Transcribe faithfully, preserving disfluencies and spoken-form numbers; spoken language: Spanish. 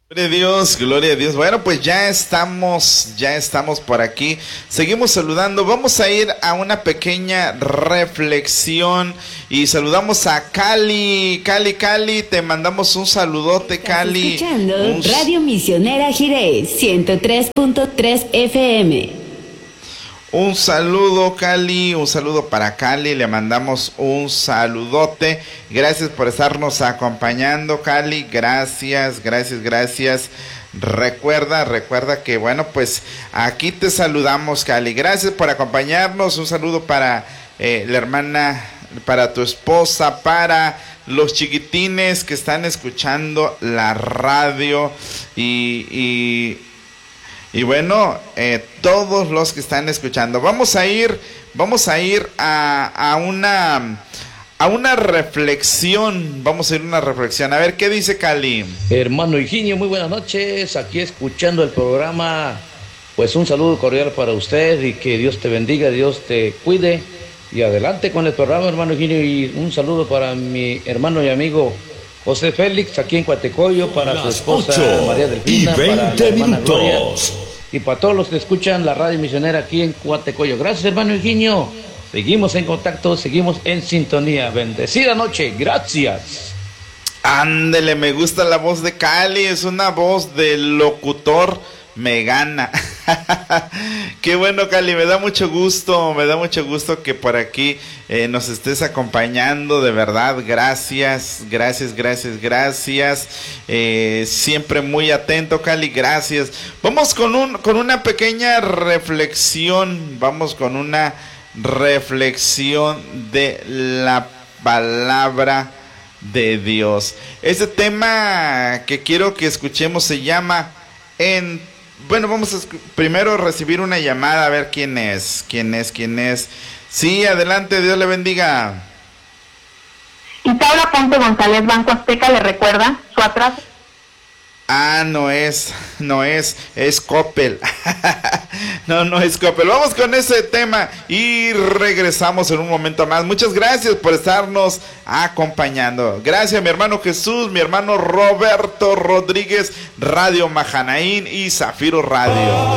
Gloria a Dios, gloria a Dios. Bueno, pues ya estamos, ya estamos por aquí. Seguimos saludando. Vamos a ir a una pequeña reflexión y saludamos a Cali. Cali, Cali, te mandamos un saludote, Cali. Estás escuchando un... Radio Misionera Jiré, ciento tres punto tres F M. Un saludo, Cali, un saludo para Cali, le mandamos un saludote. Gracias por estarnos acompañando, Cali, gracias, gracias, gracias. Recuerda, recuerda que, bueno, pues aquí te saludamos, Cali. Gracias por acompañarnos, un saludo para eh, la hermana, para tu esposa, para los chiquitines que están escuchando la radio y... y Y bueno, eh, todos los que están escuchando, vamos a ir, vamos a ir a, a una a una reflexión, vamos a ir a una reflexión. A ver, ¿qué dice Cali? Hermano Higinio, muy buenas noches, aquí escuchando el programa. Pues un saludo cordial para usted y que Dios te bendiga, Dios te cuide. Y adelante con el programa, hermano Higinio, y un saludo para mi hermano y amigo José Félix, aquí en Cuatecoyo, para su esposa María Delfina, para la hermana Gloria, y para todos los que escuchan la radio misionera aquí en Cuatecoyo. Gracias, hermano Eugenio. Seguimos en contacto, seguimos en sintonía. Bendecida noche, gracias. Ándele, me gusta la voz de Cali, es una voz de locutor, me gana. Qué bueno, Cali, me da mucho gusto, me da mucho gusto que por aquí eh, nos estés acompañando, de verdad, gracias, gracias, gracias, gracias, eh, siempre muy atento, Cali, gracias. Vamos con un, con una pequeña reflexión, vamos con una reflexión de la palabra de Dios. Este tema que quiero que escuchemos se llama en Bueno, vamos a primero recibir una llamada, a ver quién es, quién es, quién es. Sí, adelante, Dios le bendiga. Isaura Ponte González, Banco Azteca, le recuerda su atraso. Ah, no es, no es, es Coppel. No, no es Coppel. Vamos con ese tema y regresamos en un momento más. Muchas gracias por estarnos acompañando. Gracias, mi hermano Jesús, mi hermano Roberto Rodríguez, Radio Mahanaín y Zafiro Radio.